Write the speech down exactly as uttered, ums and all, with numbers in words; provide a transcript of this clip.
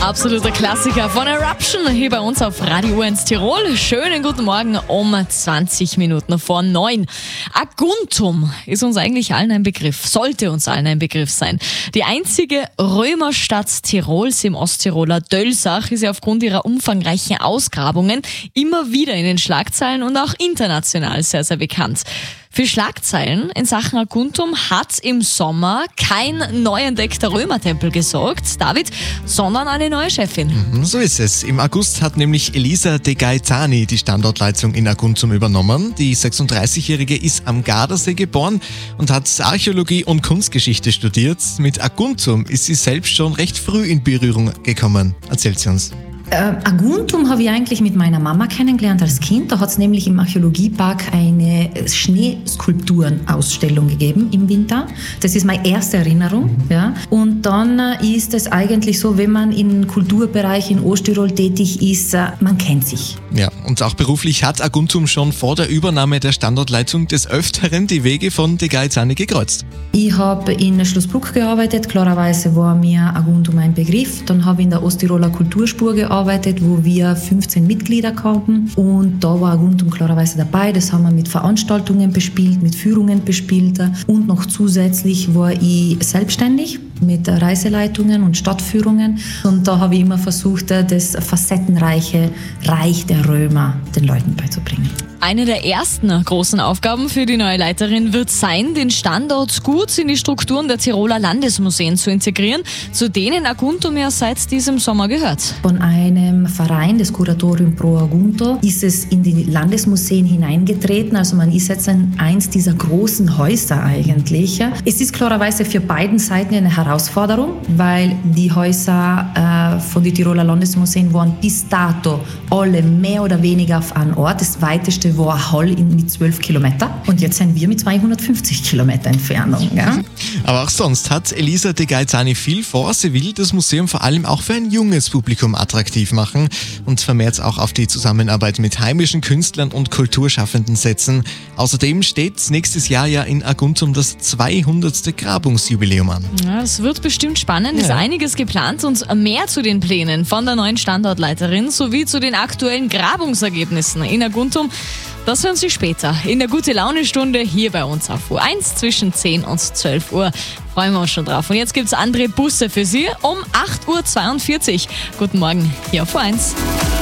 Absoluter Klassiker von Eruption hier bei uns auf Radio eins Tirol. Schönen guten Morgen um zwanzig Minuten vor neun. Aguntum ist uns eigentlich allen ein Begriff, sollte uns allen ein Begriff sein. Die einzige Römerstadt Tirols im Osttiroler Dölsach ist ja aufgrund ihrer umfangreichen Ausgrabungen immer wieder in den Schlagzeilen und auch international sehr, sehr bekannt. Für Schlagzeilen in Sachen Aguntum hat im Sommer kein neu entdeckter Römertempel gesorgt, David, sondern eine neue Chefin. Mhm, so ist es. Im August hat nämlich Elisa De Gaetani die Standortleitung in Aguntum übernommen. Die sechsunddreißigjährige ist am Gardasee geboren und hat Archäologie und Kunstgeschichte studiert. Mit Aguntum ist sie selbst schon recht früh in Berührung gekommen, erzählt sie uns. Äh, Aguntum habe ich eigentlich mit meiner Mama kennengelernt als Kind. Da hat es nämlich im Archäologiepark eine Schneeskulpturenausstellung gegeben im Winter. Das ist meine erste Erinnerung. Ja. Und dann äh, ist es eigentlich so, wenn man im Kulturbereich in Osttirol tätig ist, äh, man kennt sich. Ja, und auch beruflich hat Aguntum schon vor der Übernahme der Standortleitung des Öfteren die Wege von De Gaetani gekreuzt. Ich habe in Schlossbruck gearbeitet. Klarerweise war mir Aguntum ein Begriff. Dann habe ich in der Osttiroler Kulturspur gearbeitet, wo wir fünfzehn Mitglieder hatten, und da war Aguntum klarerweise dabei. Das haben wir mit Veranstaltungen bespielt, mit Führungen bespielt, und noch zusätzlich war ich selbstständig mit Reiseleitungen und Stadtführungen, und da habe ich immer versucht, das facettenreiche Reich der Römer den Leuten beizubringen. Eine der ersten großen Aufgaben für die neue Leiterin wird sein, den Standort gut in die Strukturen der Tiroler Landesmuseen zu integrieren, zu denen Aguntum ja seit diesem Sommer gehört. Von einem Verein, das Curatorium Pro Agunto, ist es in die Landesmuseen hineingetreten. Also man ist jetzt in eins dieser großen Häuser eigentlich. Es ist klarerweise für beiden Seiten eine Herausforderung, weil die Häuser äh, von den Tiroler Landesmuseen waren bis dato alle mehr oder weniger auf einen Ort. Das weiteste war Hall mit zwölf Kilometer, und jetzt sind wir mit zweihundertfünfzig Kilometer Entfernung. Ja? Aber auch sonst hat Elisa De Gaetani viel vor. Sie will das Museum vor allem auch für ein junges Publikum attraktiv machen und vermehrt auch auf die Zusammenarbeit mit heimischen Künstlern und Kulturschaffenden setzen. Außerdem steht nächstes Jahr ja in Aguntum das zweihundertste Grabungsjubiläum an. Ja, es wird bestimmt spannend, ja. Ist einiges geplant, und mehr zu den Plänen von der neuen Standortleiterin sowie zu den aktuellen Grabungsergebnissen in Aguntum, das hören Sie später in der Gute-Laune-Stunde hier bei uns auf U eins zwischen zehn und zwölf Uhr. Freuen wir uns schon drauf. Und jetzt gibt es andere Busse für Sie um acht Uhr zweiundvierzig. Guten Morgen hier auf U eins.